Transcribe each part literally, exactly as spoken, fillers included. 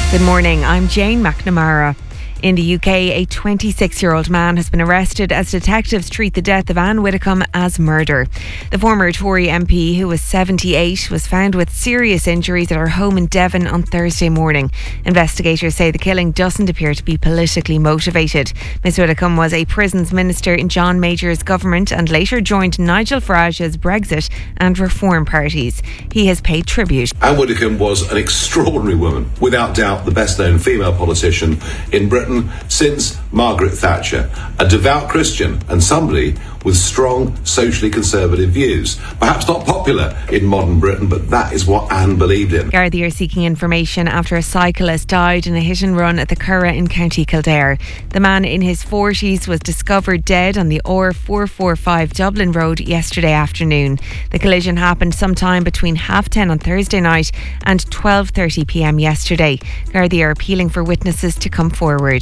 Good morning, I'm Jane McNamara. In the U K, a twenty-six-year-old man has been arrested as detectives treat the death of Anne Widdecombe as murder. The former Tory M P, who was seventy-eight, was found with serious injuries at her home in Devon on Thursday morning. Investigators say the killing doesn't appear to be politically motivated. Miss Widdecombe was a prisons minister in John Major's government and later joined Nigel Farage's Brexit and Reform parties. He has paid tribute. Anne Widdecombe was an extraordinary woman, without doubt the best-known female politician in Britain since Margaret Thatcher, a devout Christian and somebody with strong socially conservative views. Perhaps not popular in modern Britain, but that is what Anne believed in. Gardaí are seeking information after a cyclist died in a hit and run at the Curragh in County Kildare. The man in his forties was discovered dead on the R four forty-five Dublin Road yesterday afternoon. The collision happened sometime between half ten on Thursday night and twelve thirty p m yesterday. Gardaí are appealing for witnesses to come forward.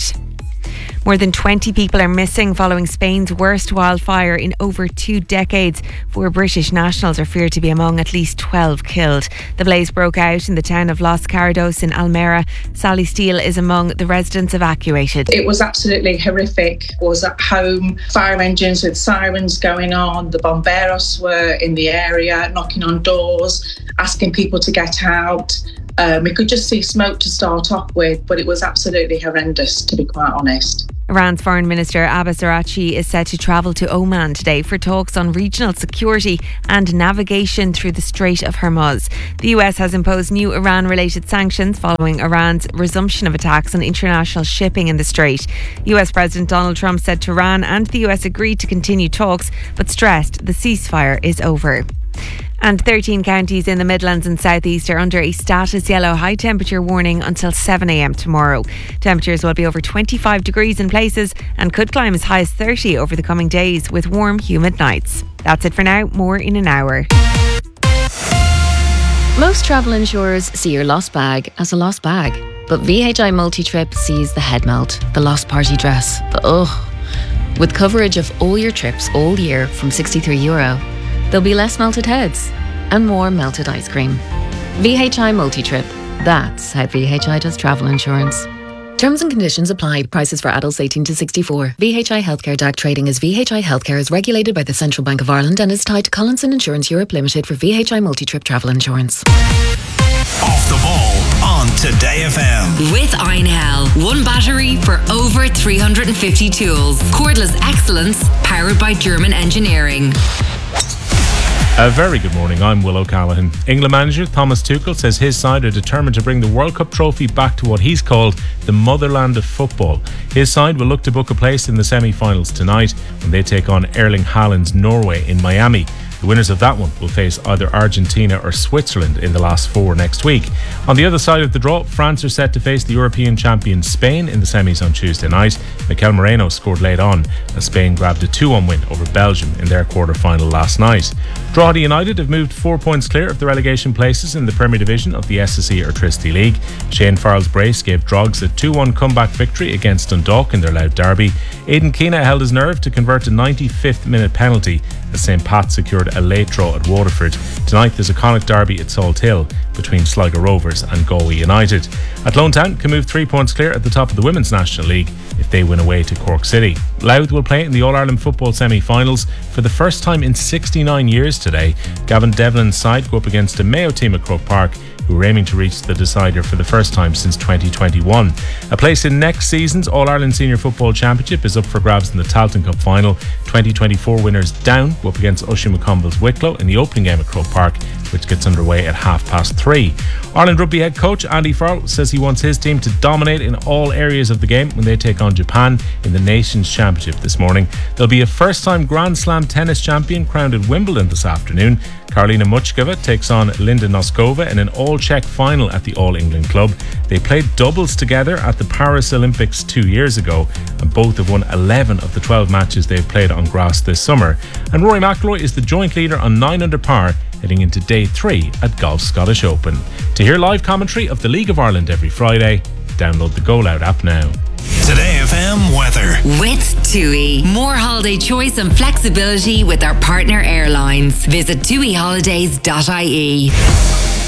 More than twenty people are missing following Spain's worst wildfire in over two decades. Four British nationals are feared to be among at least twelve killed. The blaze broke out in the town of Los Cardos in Almera. Sally Steele is among the residents evacuated. It was absolutely horrific. I was at home, fire engines with sirens going on. The bomberos were in the area, knocking on doors, asking people to get out. Um, we could just see smoke to start off with, but it was absolutely horrendous, to be quite honest. Iran's Foreign Minister Abbas Araghchi is set to travel to Oman today for talks on regional security and navigation through the Strait of Hormuz. The U S has imposed new Iran-related sanctions following Iran's resumption of attacks on international shipping in the Strait. U S President Donald Trump said Tehran and the U S agreed to continue talks, but stressed the ceasefire is over. And thirteen counties in the Midlands and South East are under a status yellow high temperature warning until seven a m tomorrow. Temperatures will be over twenty-five degrees in places and could climb as high as thirty over the coming days with warm, humid nights. That's it for now. More in an hour. Most travel insurers see your lost bag as a lost bag. But V H I Multi-Trip sees the head melt, the lost party dress, the ugh. With coverage of all your trips all year from sixty-three euro, there'll be less melted heads and more melted ice cream. V H I Multi-Trip. That's how V H I does travel insurance. Terms and conditions apply. Prices for adults eighteen to sixty-four. V H I Healthcare D A C trading as V H I Healthcare is regulated by the Central Bank of Ireland and is tied to Collinson Insurance Europe Limited for V H I Multi-Trip travel insurance. Off the ball on Today F M. With Einhell. One battery for over three hundred fifty tools. Cordless excellence powered by German engineering. A very good morning, I'm Will O'Callaghan. England manager Thomas Tuchel says his side are determined to bring the World Cup trophy back to what he's called the motherland of football. His side will look to book a place in the semi-finals tonight when they take on Erling Haaland's Norway in Miami. The winners of that one will face either Argentina or Switzerland in the last four next week. On the other side of the draw, France are set to face the European champion Spain in the semis on Tuesday night. Mikel Moreno scored late on as Spain grabbed a two one win over Belgium in their quarter-final last night. Drogheda United have moved four points clear of the relegation places in the Premier Division of the S S E Airtricity League. Shane Farrell's brace gave Drogs a two one comeback victory against Dundalk in their Louth derby. Aidan Keena held his nerve to convert a ninety-fifth minute penalty as Saint Pat secured a late draw at Waterford. Tonight there's a Connacht derby at Salt Hill between Sligo Rovers and Galway United. Athlone Town can move three points clear at the top of the Women's National League if they win away to Cork City. Louth will play in the All-Ireland football semi-finals for the first time in sixty-nine years today. Gavin Devlin's side go up against a Mayo team at Croke Park who are aiming to reach the decider for the first time since twenty twenty-one. A place in next season's All-Ireland Senior Football Championship is up for grabs in the Tailteann Cup final. twenty twenty-four winners Down go up against Ushie McConville's Wicklow in the opening game at Croke Park, which gets underway at half past three. Ireland Rugby head coach Andy Farrell says he wants his team to dominate in all areas of the game when they take on Japan in the Nations Championship this morning. There'll be a first-time Grand Slam tennis champion crowned at Wimbledon this afternoon. Karolina Muchkova takes on Linda Noskova in an all-Czech final at the All-England Club. They played doubles together at the Paris Olympics two years ago, and both have won eleven of the twelve matches they've played on grass this summer. And Rory McIlroy is the joint leader on nine under par, heading into day three at Golf's Scottish Open. To hear live commentary of the League of Ireland every Friday, download the Go Loud app now. Today F M weather. With TUI. More holiday choice and flexibility with our partner airlines. Visit tui holidays dot I E.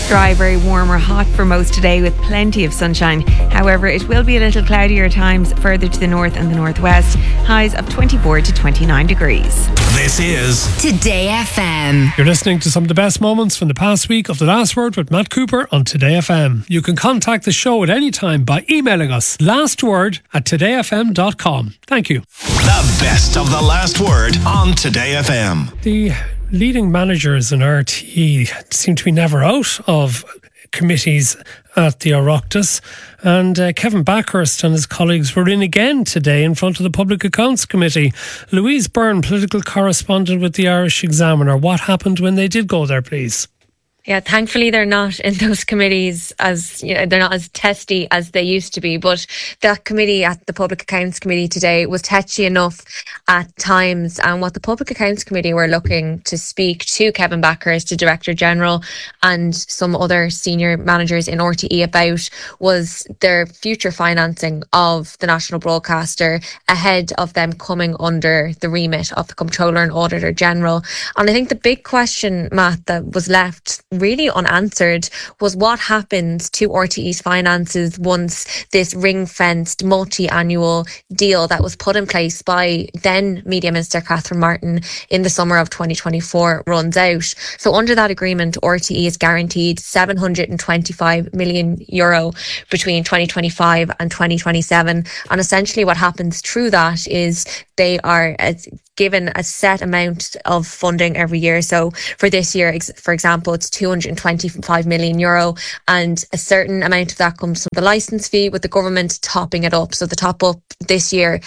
Dry, very warm or hot for most today with plenty of sunshine. However, it will be a little cloudier at times further to the north and the northwest. Highs of twenty-four to twenty-nine degrees. This is Today F M. You're listening to some of the best moments from the past week of The Last Word with Matt Cooper on Today F M. You can contact the show at any time by emailing us lastword at today f m dot com. Thank you. the best of The Last Word on Today F M. The leading managers in R T E seem to be never out of committees at the Oireachtas, and uh, Kevin Backhurst and his colleagues were in again today in front of the Public Accounts Committee. Louise Byrne, political correspondent with the Irish Examiner. What happened when they did go there, please? Yeah, thankfully they're not in those committees as, you know, they're not as testy as they used to be. But that committee at the Public Accounts Committee today was tetchy enough at times. And what the Public Accounts Committee were looking to speak to Kevin Backhurst, the Director General, and some other senior managers in R T E about was their future financing of the national broadcaster ahead of them coming under the remit of the Comptroller and Auditor General. And I think the big question, Matt, that was left really unanswered was what happens to R T E's finances once this ring-fenced multi-annual deal that was put in place by then Media Minister Catherine Martin in the summer of twenty twenty-four runs out. So under that agreement, R T E is guaranteed seven hundred twenty-five million euro between twenty twenty-five and twenty twenty-seven. And essentially what happens through that is they are given a set amount of funding every year. So for this year, for example, it's two hundred twenty-five million euro, and a certain amount of that comes from the licence fee, with the government topping it up. So the top up this year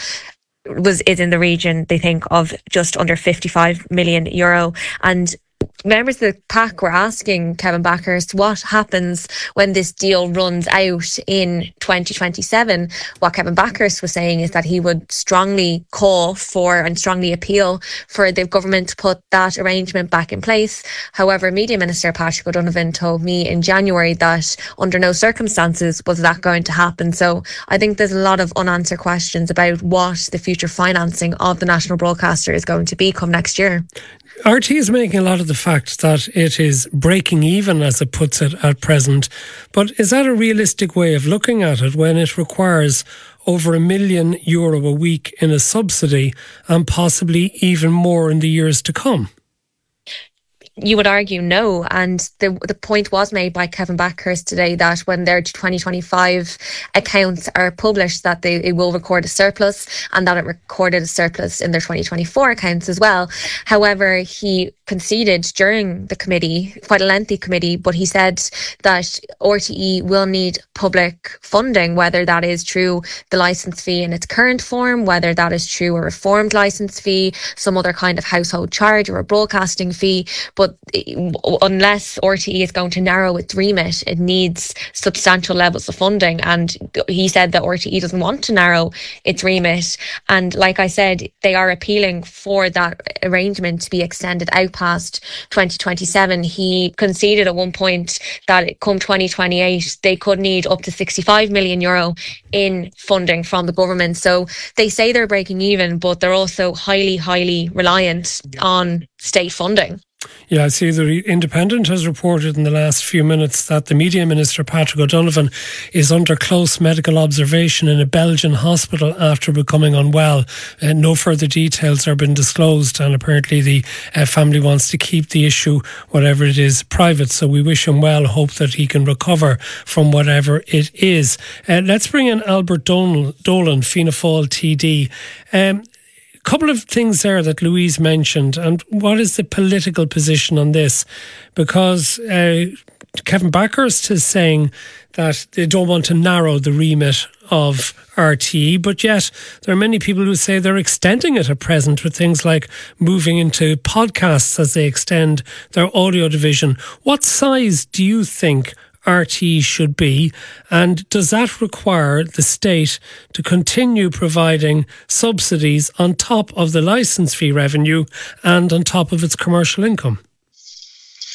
was is in the region, they think, of just under fifty-five million euro. And members of the P A C were asking Kevin Backhurst what happens when this deal runs out in twenty twenty-seven. What Kevin Backhurst was saying is that he would strongly call for and strongly appeal for the government to put that arrangement back in place. However, Media Minister Patrick O'Donovan told me in January that under no circumstances was that going to happen. So I think there's a lot of unanswered questions about what the future financing of the national broadcaster is going to be come next year. R T is making a lot of the fact that it is breaking even, as it puts it, at present. But is that a realistic way of looking at it when it requires over a million euro a week in a subsidy and possibly even more in the years to come? You would argue no, and the the point was made by Kevin Backhurst today that when their twenty twenty-five accounts are published, that they it will record a surplus, and that it recorded a surplus in their twenty twenty-four accounts as well. However, he conceded during the committee, quite a lengthy committee, but he said that R T E will need public funding, whether that is through the licence fee in its current form, whether that is through a reformed licence fee, some other kind of household charge or a broadcasting fee. But unless R T E is going to narrow its remit, it needs substantial levels of funding. And he said that R T E doesn't want to narrow its remit. And like I said, they are appealing for that arrangement to be extended out past twenty twenty-seven. He conceded at one point that come twenty twenty-eight, they could need up to sixty-five million euro in funding from the government. So they say they're breaking even, but they're also highly, highly reliant on state funding. Yeah, I see the Independent has reported in the last few minutes that the Media Minister, Patrick O'Donovan, is under close medical observation in a Belgian hospital after becoming unwell. Uh, no further details have been disclosed, and apparently the uh, family wants to keep the issue, whatever it is, private. So we wish him well, hope that he can recover from whatever it is. Uh, let's bring in Albert Dolan, Dolan Fianna Fáil T D. Um, couple of things there that Louise mentioned, and what is the political position on this? Because uh, Kevin Backhurst is saying that they don't want to narrow the remit of R T E, but yet there are many people who say they're extending it at present with things like moving into podcasts as they extend their audio division. What size do you think R T E should be, and does that require the state to continue providing subsidies on top of the licence fee revenue and on top of its commercial income?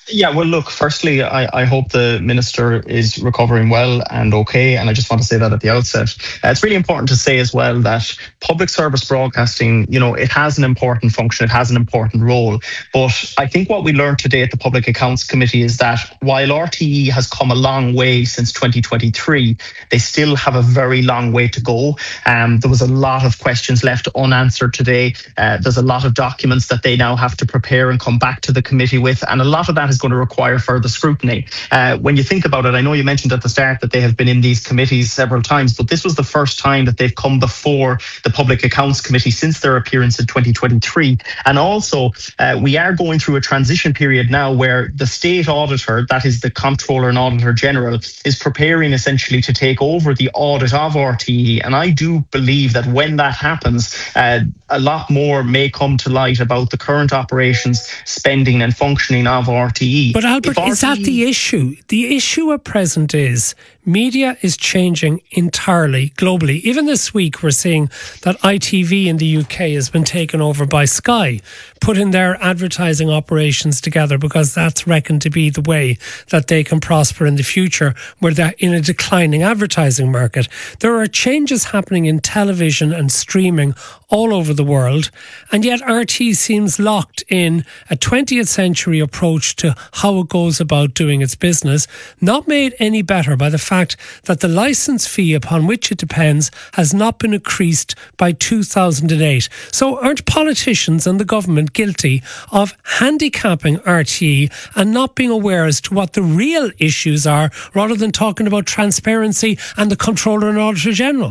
Yeah, well, look, firstly, I, I hope the Minister is recovering well and okay. And I just want to say that at the outset. Uh, it's really important to say as well that public service broadcasting, you know, it has an important function, it has an important role. But I think what we learned today at the Public Accounts Committee is that while R T E has come a long way since twenty twenty-three, they still have a very long way to go. Um, there was a lot of questions left unanswered today. Uh, there's a lot of documents that they now have to prepare and come back to the committee with. And a lot of that is going to require further scrutiny. Uh, when you think about it, I know you mentioned at the start that they have been in these committees several times, but this was the first time that they've come before the Public Accounts Committee since their appearance in twenty twenty-three. And also, uh, we are going through a transition period now where the state auditor, that is the Comptroller and Auditor General, is preparing essentially to take over the audit of R T E. And I do believe that when that happens, uh, a lot more may come to light about the current operations, spending and functioning of R T E. But Albert, is that the issue? The issue at present is media is changing entirely globally. Even this week, we're seeing that I T V in the U K has been taken over by Sky, putting their advertising operations together because that's reckoned to be the way that they can prosper in the future, where they're in a declining advertising market. There are changes happening in television and streaming all over the world, and yet R T seems locked in a twentieth century approach to how it goes about doing its business, not made any better by the fact that the licence fee upon which it depends has not been increased by two thousand eight. So aren't politicians and the government guilty of handicapping R T E and not being aware as to what the real issues are, rather than talking about transparency and the Comptroller and Auditor General?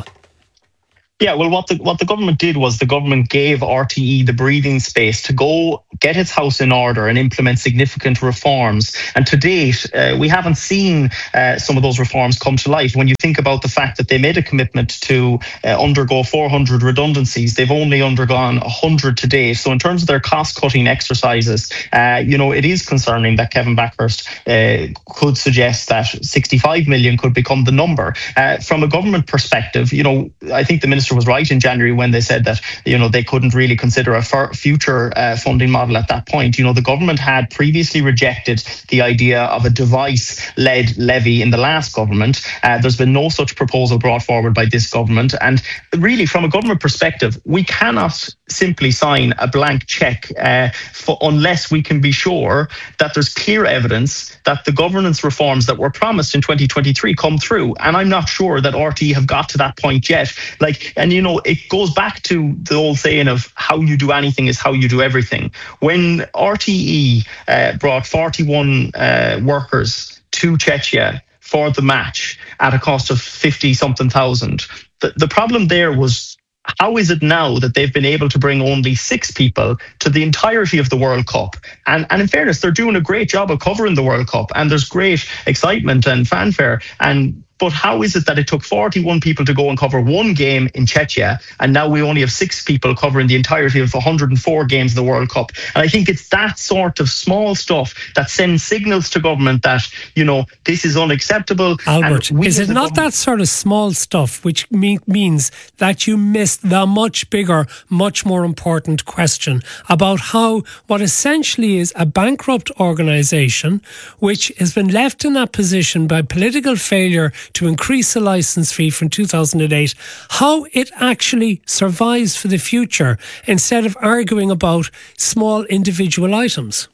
Yeah, well, what the what the government did was the government gave R T E the breathing space to go get its house in order and implement significant reforms. And to date, uh, we haven't seen uh, some of those reforms come to light. When you think about the fact that they made a commitment to uh, undergo four hundred redundancies, they've only undergone one hundred to date. So in terms of their cost-cutting exercises, uh, you know, it is concerning that Kevin Backhurst uh, could suggest that sixty-five million could become the number. Uh, from a government perspective, you know, I think the Minister was right in January when they said that, you know, they couldn't really consider a future uh, funding model at that point. You know, the government had previously rejected the idea of a device-led levy in the last government. Uh, there's been no such proposal brought forward by this government. And really, from a government perspective, we cannot simply sign a blank check uh, for, unless we can be sure that there's clear evidence that the governance reforms that were promised in twenty twenty-three come through. And I'm not sure that R T E have got to that point yet. Like, and, you know, it goes back to the old saying of how you do anything is how you do everything. When R T E uh, brought forty-one uh, workers to Czechia for the match at a cost of fifty something thousand, the, the problem there was, how is it now that they've been able to bring only six people to the entirety of the World Cup? And, and in fairness, they're doing a great job of covering the World Cup, and there's great excitement and fanfare. And But how is it that it took forty-one people to go and cover one game in Czechia, and now we only have six people covering the entirety of one hundred four games of the World Cup? And I think it's that sort of small stuff that sends signals to government that, you know, this is unacceptable. Albert, is it not that sort of small stuff which me- means that you missed the much bigger, much more important question about how what essentially is a bankrupt organisation, which has been left in that position by political failure to increase the licence fee from two thousand eight, how it actually survives for the future instead of arguing about small individual items?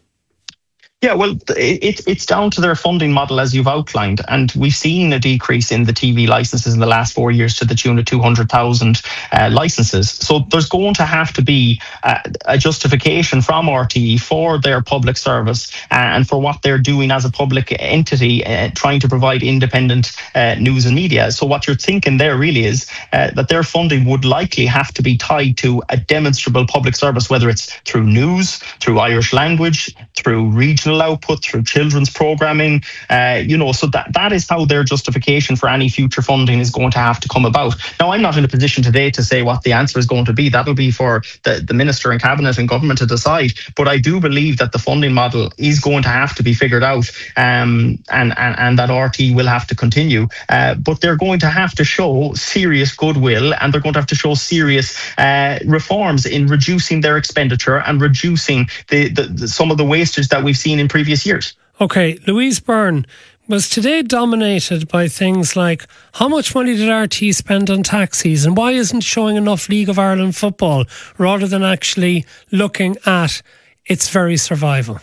Yeah, well, it, it's down to their funding model, as you've outlined. And we've seen a decrease in the T V licenses in the last four years to the tune of two hundred thousand uh, licenses. So there's going to have to be uh, a justification from R T E for their public service uh, and for what they're doing as a public entity, uh, trying to provide independent uh, news and media. So what you're thinking there really is uh, that their funding would likely have to be tied to a demonstrable public service, whether it's through news, through Irish language, through regional output, through children's programming, uh, you know, so that that is how their justification for any future funding is going to have to come about. Now, I'm not in a position today to say what the answer is going to be. That'll be for the, the Minister and Cabinet and Government to decide. But I do believe that the funding model is going to have to be figured out um, and, and, and that R T will have to continue. Uh, but they're going to have to show serious goodwill, and they're going to have to show serious uh, reforms in reducing their expenditure and reducing the, the, the some of the wastage that we've seen in previous years. Okay, Louise Byrne, was today dominated by things like how much money did R T E spend on taxis and why isn't showing enough League of Ireland football, rather than actually looking at its very survival?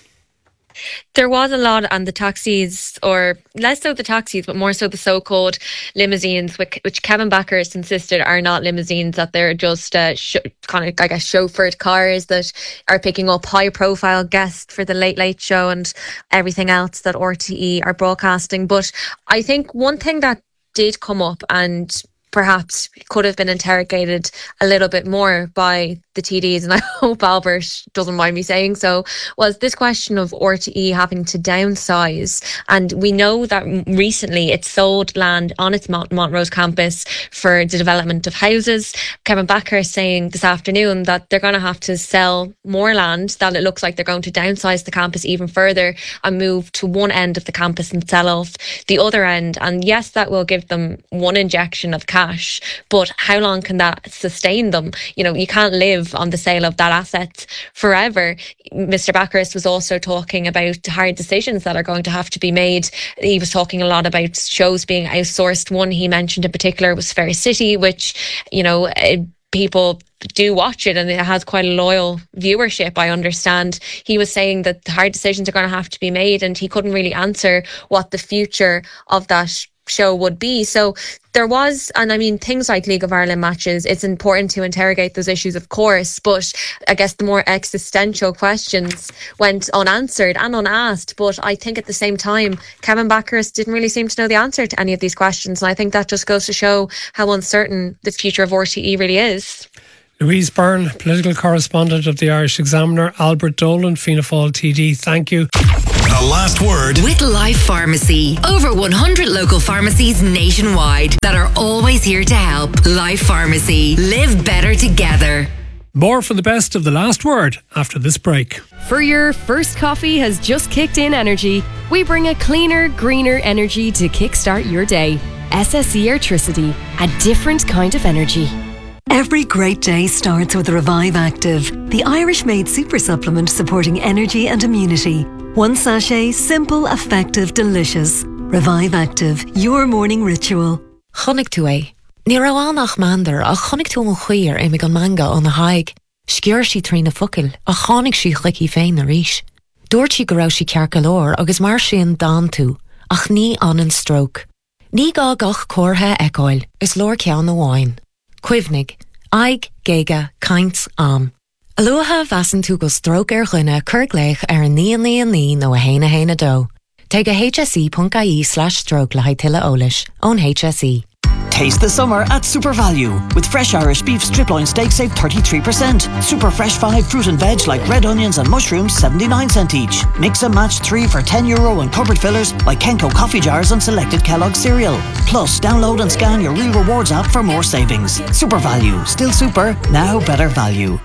There was a lot on the taxis, or less so the taxis, but more so the so-called limousines, which, which Kevin Bakhurst insisted are not limousines, that they're just uh, sh- kind of, I guess, chauffeured cars that are picking up high-profile guests for the Late Late Show and everything else that R T E are broadcasting. But I think one thing that did come up, and perhaps could have been interrogated a little bit more by the T Ds, and I hope Albert doesn't mind me saying so, was this question of R T E having to downsize. And we know that recently it sold land on its Mont- Montrose campus for the development of houses. Kevin Bakhurst saying this afternoon that they're going to have to sell more land, that it looks like they're going to downsize the campus even further and move to one end of the campus and sell off the other end. And yes, that will give them one injection of cash, but how long can that sustain them? You know, you can't live on the sale of that asset forever. Mister Bakhurst was also talking about hard decisions that are going to have to be made. He was talking a lot about shows being outsourced. One he mentioned in particular was Fair City, which, you know, it, people do watch it and it has quite a loyal viewership, I understand. He was saying that the hard decisions are going to have to be made, and he couldn't really answer what the future of that show would be. So there was, and I mean, things like League of Ireland matches, it's important to interrogate those issues, of course, but I guess the more existential questions went unanswered and unasked. But I think at the same time, Kevin Bakhurst didn't really seem to know the answer to any of these questions, and I think that just goes to show how uncertain the future of R T E really is. Louise Byrne, political correspondent of the Irish Examiner. Albert Dolan, Fianna Fáil T D, thank you. The last word with Life Pharmacy. Over one hundred local pharmacies nationwide that are always here to help. Life Pharmacy. Live better together. More for the best of The Last Word after this break. For your first coffee has just kicked in energy, we bring a cleaner, greener energy to kickstart your day. S S E Airtricity, a different kind of energy. Every great day starts with Revive Active, the Irish-made super supplement supporting energy and immunity. One sachet, simple, effective, delicious. Revive Active, your morning ritual. Chonig tú é. Ní raibh mandar a chonig tú an chuir é me gan manga an na haig. Scior sí trí na focail a chonig sí chlicí féin na ríis. Dúirt sí go raibh sí cearc galóir agus mar sin dan tú, ach ní an an stroke. Ní gá gach córtha eáil, is lór ceann na bháin. Cuimhnig, aig, géga, caints, am. Aloha vasan tú go stroke ar chluine curgleich ar an níon níon ní nó a héna héna dó. Take a H S E dot I E slash stroke le haitila ólis, on H S E. Taste the summer at Super Value. With fresh Irish beef strip loin steak, save thirty-three percent. Super fresh five fruit and veg like red onions and mushrooms, seventy-nine cent each. Mix and match three for ten euro and cupboard fillers like Kenko coffee jars and selected Kellogg's cereal. Plus, download and scan your Real Rewards app for more savings. Super Value. Still super, now better value.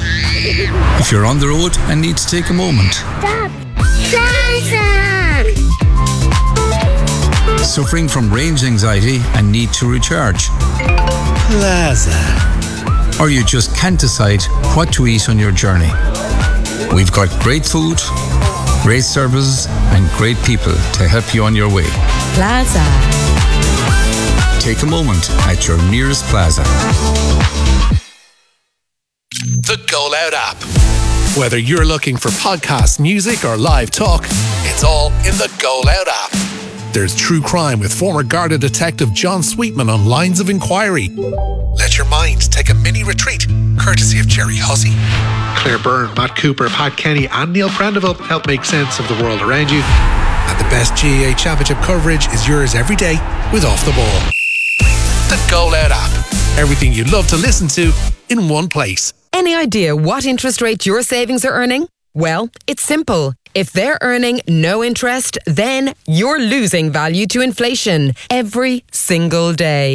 If you're on the road and need to take a moment. Stop! Plaza! Suffering from range anxiety and need to recharge. Plaza. Or you just can't decide what to eat on your journey. We've got great food, great services and great people to help you on your way. Plaza. Take a moment at your nearest Plaza. The Go Loud app. Whether you're looking for podcasts, music, or live talk, it's all in the Go Loud app. There's true crime with former Garda detective John Sweetman on Lines of Inquiry. Let your mind take a mini retreat, courtesy of Jerry Hussey. Claire Byrne, Matt Cooper, Pat Kenny, and Neil Prendeville help make sense of the world around you. And the best G A A Championship coverage is yours every day with Off the Ball. The Go Loud app. Everything you love to listen to in one place. Any idea what interest rate your savings are earning? Well, it's simple. If they're earning no interest, then you're losing value to inflation every single day.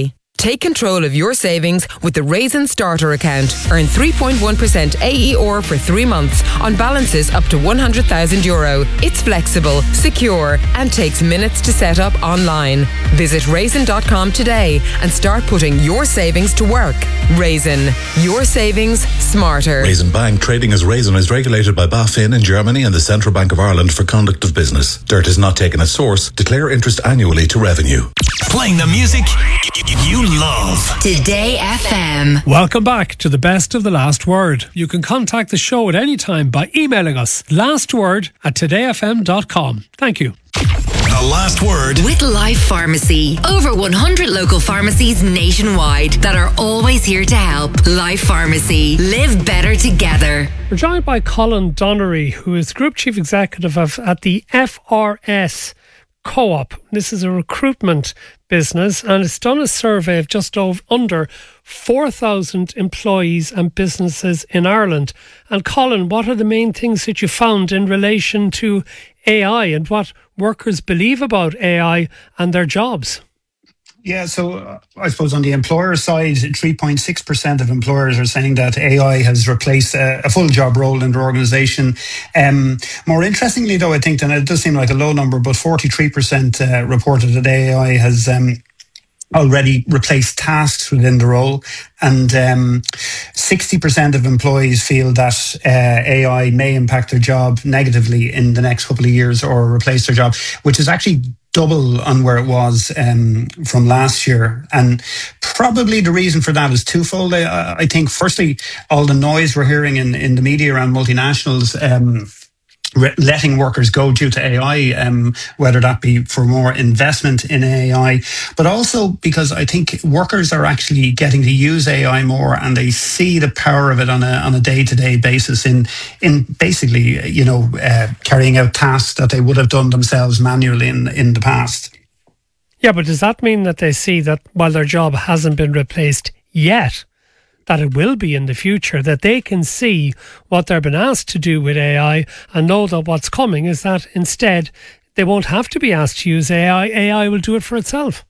Take control of your savings with the Raisin Starter account. Earn three point one percent A E R for three months on balances up to one hundred thousand euro. It's flexible, secure, and takes minutes to set up online. Visit raisin dot com today and start putting your savings to work. Raisin, your savings smarter. Raisin Bank, trading as Raisin, is regulated by BaFin in Germany and the Central Bank of Ireland for conduct of business. Dirt is not taken as source. Declare interest annually to revenue. Playing the music you love. Today F M. Welcome back to the Best of the Last Word. You can contact the show at any time by emailing us lastword at today f m dot com. Thank you. The Last Word with Life Pharmacy. Over one hundred local pharmacies nationwide that are always here to help. Life Pharmacy. Live better together. We're joined by Colin Donnery, who is Group Chief Executive of, at the F R S Co-op. This is a recruitment business, and it's done a survey of just over under four thousand employees and businesses in Ireland. And Colin, what are the main things that you found in relation to A I and what workers believe about A I and their jobs? Yeah, so uh, I suppose on the employer side, three point six percent of employers are saying that A I has replaced a, a full job role in their organisation. Um, more interestingly, though, I think, and it does seem like a low number, but forty-three percent uh, reported that A I has um, already replaced tasks within the role. And um, sixty percent of employees feel that uh, A I may impact their job negatively in the next couple of years or replace their job, which is actually double on where it was um, from last year. And probably the reason for that is twofold. I, I think, firstly, all the noise we're hearing in, in the media around multinationals um, re- letting workers go due to A I, um, whether that be for more investment in A I, but also because I think workers are actually getting to use A I more, and they see the power of it on a on a day-to-day basis in in basically, you know, uh, carrying out tasks that they would have done themselves manually in in the past. Yeah, but does that mean that they see that while their job hasn't been replaced yet, that it will be in the future, that they can see what they're been asked to do with A I and know that what's coming is that instead they won't have to be asked to use A I. A I will do it for itself.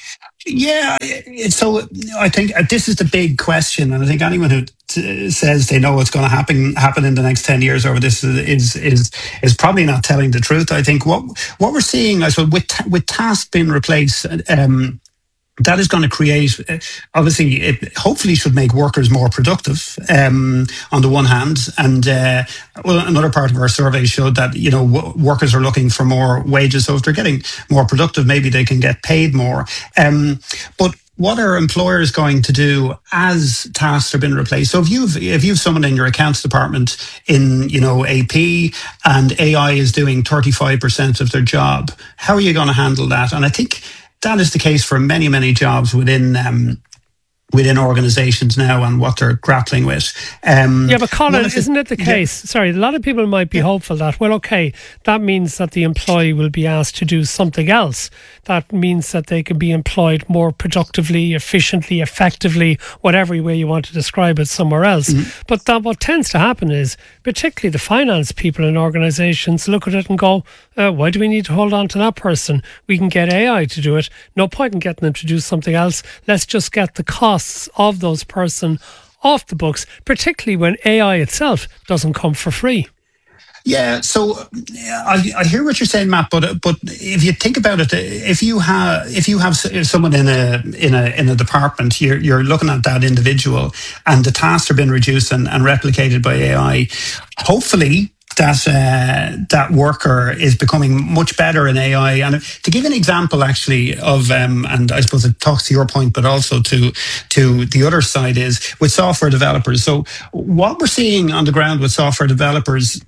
Yeah, so I think this is the big question, and I think anyone who t- says they know what's going to happen happen in the next ten years over this is is is probably not telling the truth. I think what what we're seeing, I suppose, with with tasks being replaced, um, that is going to create, obviously, it hopefully should make workers more productive um, on the one hand. And uh, well, another part of our survey showed that, you know, w- workers are looking for more wages. So if they're getting more productive, maybe they can get paid more. Um, but what are employers going to do as tasks are being replaced? So if you've if you've someone in your accounts department in, you know, A P, and A I is doing thirty-five percent of their job, how are you going to handle that? And I think that is the case for many, many jobs within um, within organisations now, and what they're grappling with. Um, yeah, but Colin, the, isn't it the case? Yeah. Sorry, a lot of people might be yeah. hopeful that, well, okay, that means that the employee will be asked to do something else. That means that they can be employed more productively, efficiently, effectively, whatever way you want to describe it, somewhere else. Mm-hmm. But that what tends to happen is, particularly the finance people in organisations look at it and go, uh, why do we need to hold on to that person? We can get A I to do it. No point in getting them to do something else. Let's just get the cost of those person off the books, particularly when A I itself doesn't come for free. Yeah, so I, I hear what you're saying, Matt. But but if you think about it, if you have if you have someone in a in a in a department, you're you're looking at that individual, and the tasks are being reduced and, and replicated by A I. Hopefully, that uh, that worker is becoming much better in A I. And to give an example, actually, of um, and I suppose it talks to your point, but also to to the other side, is with software developers. So what we're seeing on the ground with software developers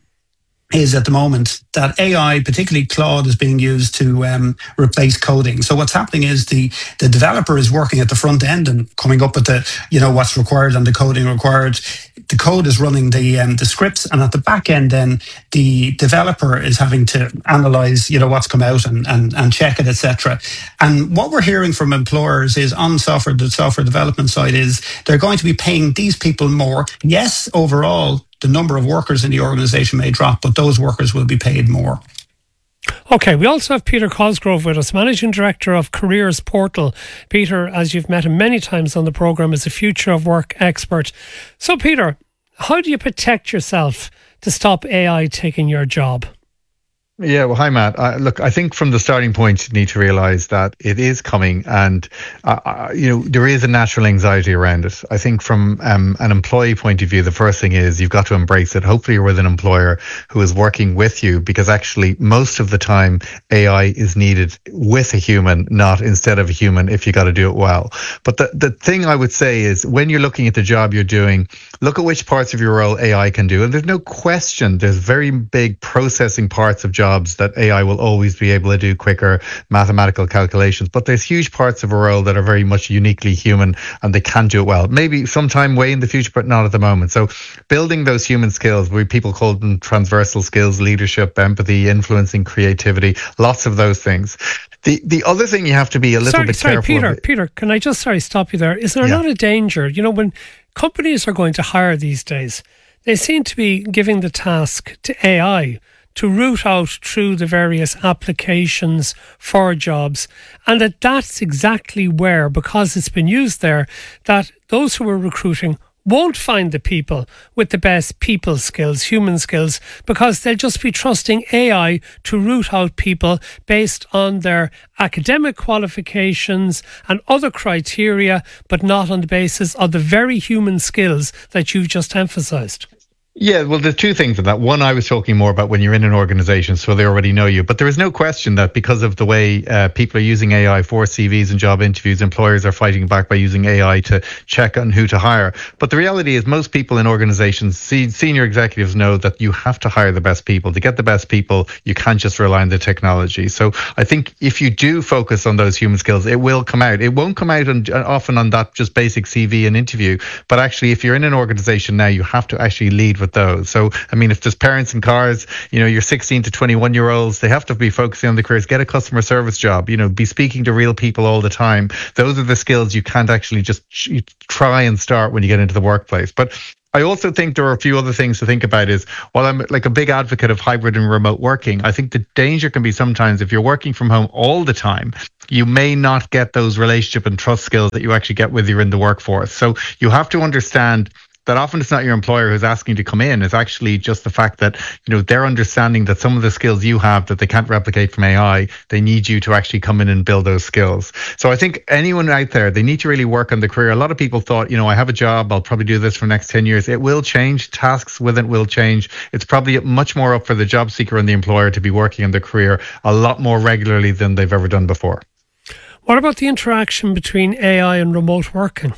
is at the moment that A I, particularly Claude, is being used to um, replace coding. So what's happening is the the developer is working at the front end and coming up with the, you know, what's required and the coding required. The code is running the um, the scripts, and at the back end, then the developer is having to analyze, you know, what's come out and and, and check it, et cetera. And what we're hearing from employers is on software the software development side is they're going to be paying these people more. Yes, overall, the number of workers in the organisation may drop, but those workers will be paid more. Okay, we also have Peter Cosgrove with us, Managing Director of Careers Portal. Peter, as you've met him many times on the programme, is a future of work expert. So, Peter, how do you protect yourself to stop A I taking your job? Yeah, well, hi, Matt. Uh, look, I think from the starting point, you need to realise that it is coming, and uh, uh, you know there is a natural anxiety around it. I think from um, an employee point of view, the first thing is you've got to embrace it. Hopefully, you're with an employer who is working with you, because actually, most of the time, A I is needed with a human, not instead of a human. If you got to do it well. But the the thing I would say is, when you're looking at the job you're doing, look at which parts of your role A I can do, and there's no question there's very big processing parts of jobs that A I will always be able to do quicker, mathematical calculations. But there's huge parts of a role that are very much uniquely human, and they can do it well. Maybe sometime way in the future, but not at the moment. So building those human skills, we people call them transversal skills, leadership, empathy, influencing, creativity, lots of those things. The the other thing you have to be a little sorry, bit sorry, careful Peter, of. Peter, can I just, sorry, stop you there? Is there Yeah. not a danger, you know, when companies are going to hire these days, they seem to be giving the task to A I to root out through the various applications for jobs, and that that's exactly where, because it's been used there, that those who are recruiting won't find the people with the best people skills, human skills, because they'll just be trusting A I to root out people based on their academic qualifications and other criteria, but not on the basis of the very human skills that you've just emphasised. Yeah, well, there's two things in that. One, I was talking more about when you're in an organization, so they already know you. But there is no question that because of the way uh, people are using A I for C Vs and job interviews, employers are fighting back by using A I to check on who to hire. But the reality is most people in organizations, se- senior executives know that you have to hire the best people. To get the best people, you can't just rely on the technology. So I think if you do focus on those human skills, it will come out. It won't come out on, often on that just basic C V and interview. But actually, if you're in an organization now, you have to actually lead with those. So, I mean, if there's parents in cars, you know, your sixteen to twenty-one year olds, they have to be focusing on the careers, get a customer service job, you know, be speaking to real people all the time. Those are the skills you can't actually just try and start when you get into the workplace. But I also think there are a few other things to think about is, while I'm like a big advocate of hybrid and remote working, I think the danger can be sometimes if you're working from home all the time, you may not get those relationship and trust skills that you actually get with you in the workforce. So you have to understand that often it's not your employer who's asking you to come in. It's actually just the fact that, you know, they're understanding that some of the skills you have that they can't replicate from A I, they need you to actually come in and build those skills. So I think anyone out there, they need to really work on the career. A lot of people thought, you know, I have a job, I'll probably do this for the next ten years. It will change. Tasks with it will change. It's probably much more up for the job seeker and the employer to be working on their career a lot more regularly than they've ever done before. What about the interaction between A I and remote working?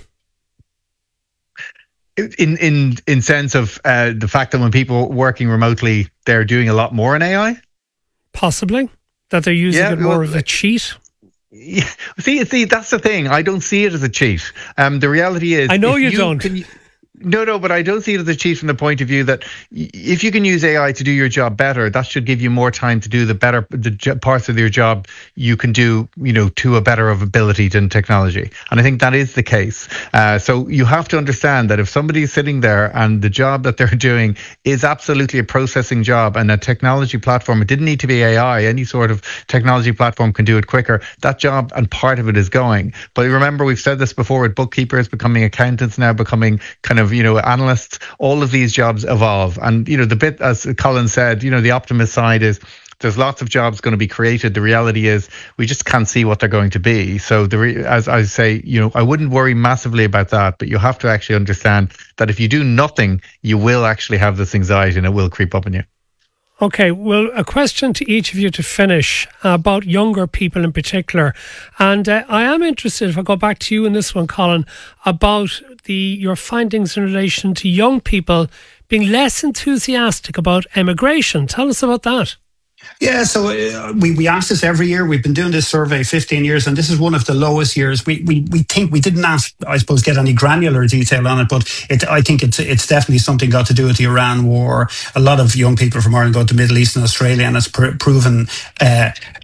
In in in sense of uh, the fact that when people are working remotely, they're doing a lot more in A I? Possibly. That they're using Yeah, it more well, of a cheat? Yeah. See, see, that's the thing. I don't see it as a cheat. Um, the reality is, I know if you don't. Can, no, no, but I don't see it as a cheat from the point of view that y- if you can use A I to do your job better, that should give you more time to do the better the j- parts of your job you can do, you know, to a better of ability than technology. And I think that is the case. Uh, so you have to understand that if somebody is sitting there and the job that they're doing is absolutely a processing job and a technology platform, it didn't need to be A I, any sort of technology platform can do it quicker, that job and part of it is going. But remember, we've said this before with bookkeepers becoming accountants now, becoming kind of, you know, analysts, all of these jobs evolve. And, you know, the bit, as Colin said, you know, the optimist side is there's lots of jobs going to be created. The reality is we just can't see what they're going to be. So the re- as I say, you know, I wouldn't worry massively about that, but you have to actually understand that if you do nothing, you will actually have this anxiety and it will creep up on you. Okay, well, a question to each of you to finish about younger people in particular. And uh, I am interested, if I go back to you in this one, Colin, about the your findings in relation to young people being less enthusiastic about emigration. Tell us about that. Yeah, so uh, we, we ask this every year. We've been doing this survey fifteen years, and this is one of the lowest years. We we we think we didn't ask, I suppose, get any granular detail on it, but it, I think it's it's definitely something got to do with the Iran war. A lot of young people from Ireland go to Middle East and Australia, and it's pr- proven uh,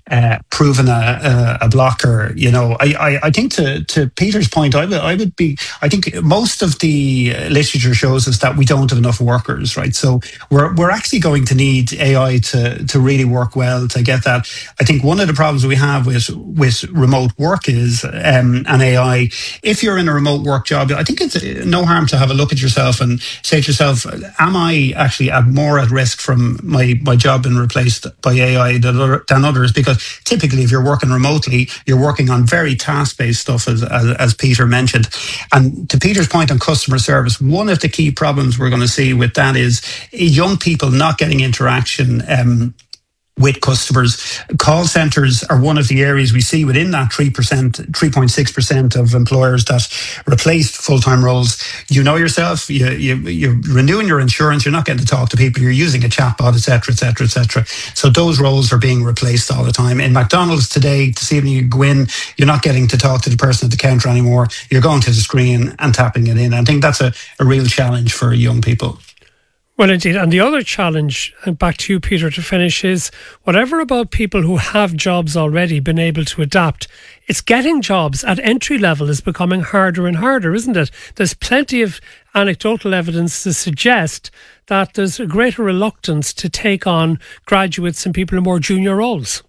uh, proven a, a, a blocker. You know, I, I, I think to, to Peter's point, I would, I would be, I think most of the literature shows us that we don't have enough workers, right? So we're, we're actually going to need A I to, to really work well to get that. I think one of the problems we have with, with remote work is, um, and A I, if you're in a remote work job, I think it's no harm to have a look at yourself and say to yourself, am I actually at more at risk from my, my job being replaced by A I than, than others? Because typically if you're working remotely, you're working on very task-based stuff, as, as, as Peter mentioned. And to Peter's point on customer service, one of the key problems we're going to see with that is young people not getting interaction um, with customers. Call centres are one of the areas we see within that three percent, three point six percent of employers that replaced full-time roles. You know yourself, you, you, you're renewing your insurance, you're not getting to talk to people, you're using a chatbot, et cetera, et cetera, et cetera. So those roles are being replaced all the time. In McDonald's today, this evening you go in, you're not getting to talk to the person at the counter anymore. You're going to the screen and tapping it in. I think that's a, a real challenge for young people. Well, indeed. And the other challenge, and back to you, Peter, to finish, is whatever about people who have jobs already been able to adapt, it's getting jobs at entry level is becoming harder and harder, isn't it? There's plenty of anecdotal evidence to suggest that there's a greater reluctance to take on graduates and people in more junior roles.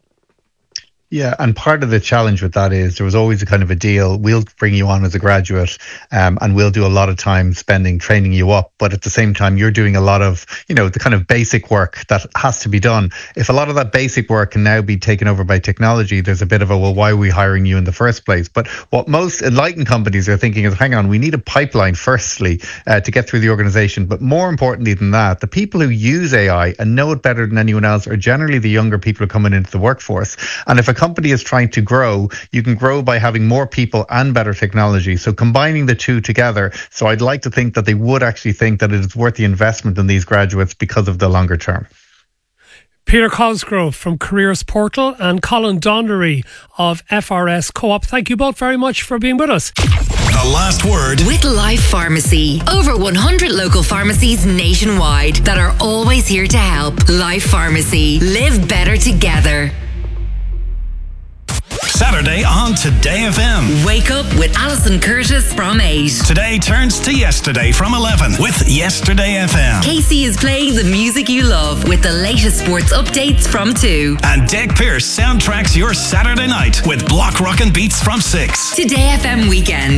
Yeah, and part of the challenge with that is there was always a kind of a deal. We'll bring you on as a graduate, um, and we'll do a lot of time spending training you up. But at the same time, you're doing a lot of, you know, the kind of basic work that has to be done. If a lot of that basic work can now be taken over by technology, there's a bit of a, well, why are we hiring you in the first place? But what most enlightened companies are thinking is, hang on, we need a pipeline firstly uh, to get through the organization. But more importantly than that, the people who use A I and know it better than anyone else are generally the younger people coming into the workforce. And if a company is trying to grow, you can grow by having more people and better technology. So combining the two together. So I'd like to think that they would actually think that it is worth the investment in these graduates because of the longer term. Peter Cosgrove from Careers Portal and Colin Donnery of F R S Co-op. Thank you both very much for being with us. The last word with Life Pharmacy. Over one hundred local pharmacies nationwide that are always here to help. Life Pharmacy. Live better together. Saturday on Today F M. Wake up with Alison Curtis from eight. Today turns to yesterday from eleven with Yesterday F M. Casey is playing the music you love with the latest sports updates from two. And Dec Pearce soundtracks your Saturday night with Block Rockin' Beats from six. Today F M Weekend.